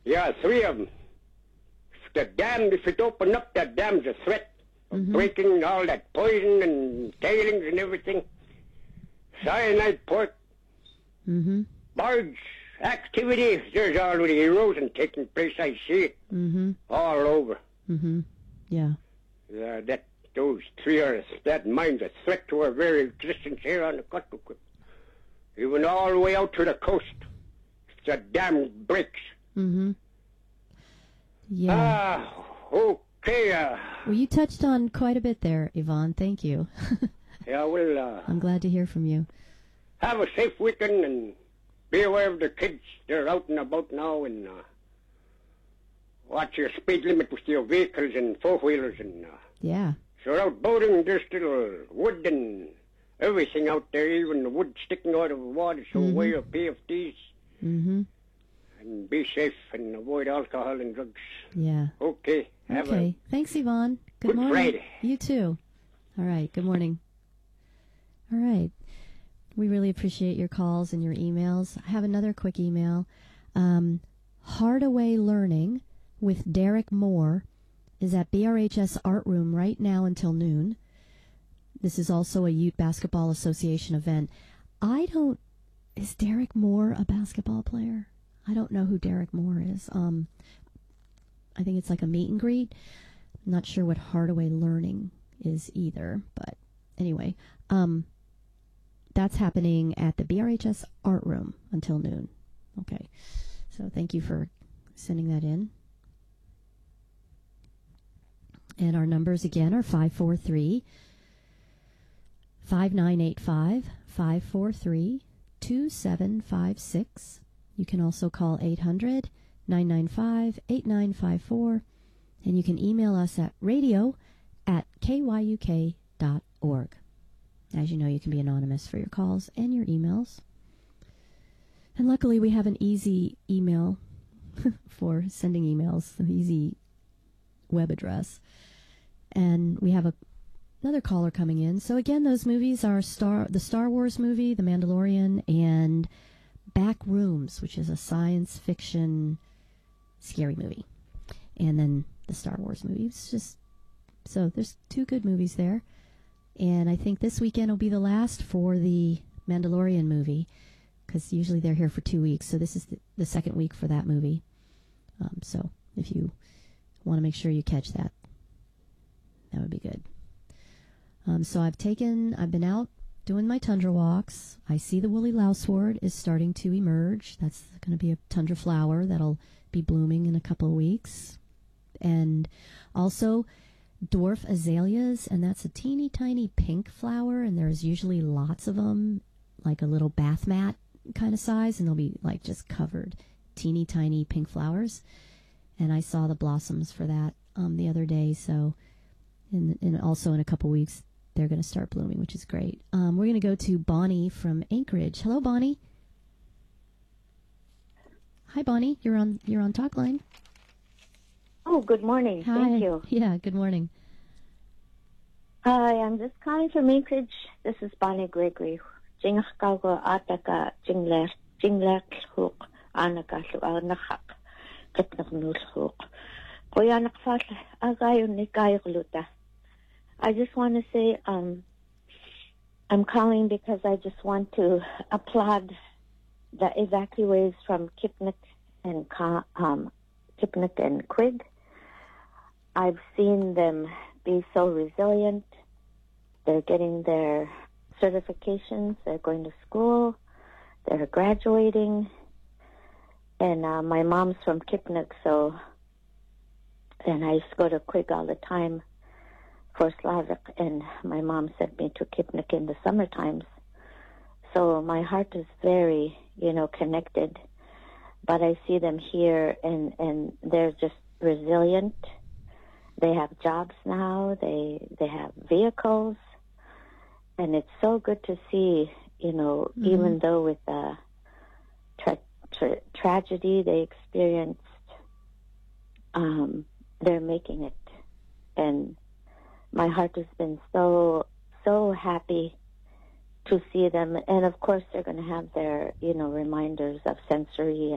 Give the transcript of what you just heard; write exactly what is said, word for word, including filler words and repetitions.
Yeah, three of them. The dam, if it opened up, that dam's a threat of Mm-hmm. breaking all that poison and tailings and everything. Cyanide port, Mm-hmm. barge activities. There's already erosion taking place. I see it Mm-hmm. all over. Mm-hmm. Yeah. Uh, that those three are that mine's a threat to our very existence here on the country. Even all the way out to the coast. If the dam breaks. Mm-hmm. Yeah. Ah, okay. Uh, Well, you touched on quite a bit there, Yvonne. Thank you. yeah, well, uh, I'm glad to hear from you. have a safe weekend and be aware of the kids. They're out and about now, and uh, watch your speed limit with your vehicles and four-wheelers. And uh, Yeah. so out boating, there's still wood and everything out there, even the wood sticking out of the water. So Mhm. wear your P F Ds Mm-hmm. and be safe and avoid alcohol and drugs. Yeah. Okay. Have Okay. Thanks, Yvonne. Good, Good morning. Friday. You too. All right. Good morning. All right. We really appreciate your calls and your emails. I have another quick email. Um, Hardaway Learning with Derek Moore is at B R H S Art Room right now until noon. This is also a Ute Basketball Association event. I don't... Is Derek Moore a basketball player? I don't know who Derek Moore is. Um, I think it's like a meet and greet. I'm not sure what Hardaway Learning is either. But anyway, um, that's happening at the B R H S Art Room until noon. Okay. So thank you for sending that in. And our numbers again are five four three, five nine eight five, five four three, two seven five six. You can also call eight hundred, nine nine five, eight nine five four. And you can email us at radio at k y u k dot org. As you know, you can be anonymous for your calls and your emails. And luckily, we have an easy email for sending emails, an easy web address. And we have a, another caller coming in. So again, those movies are Star, the Star Wars movie, The Mandalorian, and Back Rooms, which is a science fiction scary movie. And then the Star Wars movie. It's just, so there's two good movies there. And I think this weekend will be the last for the Mandalorian movie, because usually they're here for two weeks. So this is the, the second week for that movie. Um, so if you want to make sure you catch that, that would be good. Um, so I've taken, I've been out doing my tundra walks. I see the woolly lousewort is starting to emerge. That's going to be a tundra flower that'll be blooming in a couple of weeks. And also dwarf azaleas, and that's a teeny tiny pink flower, and there's usually lots of them, like a little bath mat kind of size, and they'll be like just covered, teeny tiny pink flowers. And I saw the blossoms for that um, the other day, so and, and also in a couple weeks they're going to start blooming, which is great. Um, we're going to go to Bonnie from Anchorage. Hello, Bonnie. Hi, Bonnie. You're on. You're on Talk Line. Oh, good morning. Hi. Thank you. Yeah. Good morning. Hi, I'm just calling from Anchorage. This is Bonnie Gregory. Jingakago ataka jingler jingler hook anaka anakak katnaknul hook. Koyanak fat agayon ni kayuluta. I just want to say, um, I'm calling because I just want to applaud the evacuees from Kipnik and um, Kipnik and Quig. I've seen them be so resilient. They're getting their certifications. They're going to school. They're graduating. And uh, my mom's from Kipnik, so and I used to go to Quig all the time for Slavic, and my mom sent me to Kipnik in the summer times. So my heart is very, you know, connected. But I see them here, and, and they're just resilient. They have jobs now. They they have vehicles. And it's so good to see, you know, mm-hmm. even though with the tra- tra- tragedy they experienced, um, they're making it. And my heart has been so, so happy to see them. And, of course, they're going to have their, you know, reminders of sensory